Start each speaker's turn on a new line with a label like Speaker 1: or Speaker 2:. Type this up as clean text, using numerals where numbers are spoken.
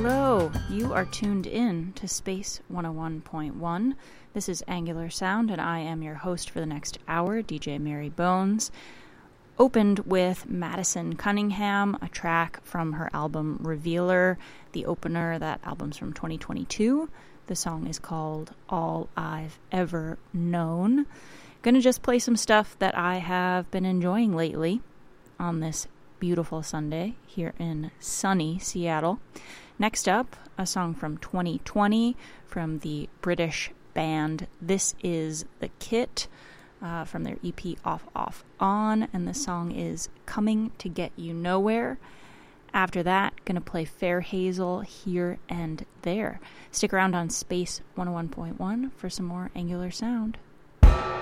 Speaker 1: Hello, you are tuned in to Space 101.1. This is Angular Sound, and I am your host for the next hour, DJ Mary Bones. Opened with Madison Cunningham, a track from her album Revealer, the opener. That album's from 2022. The song is called All I've Ever Known. Gonna just play some stuff that I have been enjoying lately on this beautiful Sunday here in sunny Seattle. Next up, a song from 2020 from the British band This Is the Kit from their EP Off Off On, and the song is Coming to Get You Nowhere. After that, gonna play Fair Hazel, Here and There. Stick around on Space 101.1 for some more Angular Sound.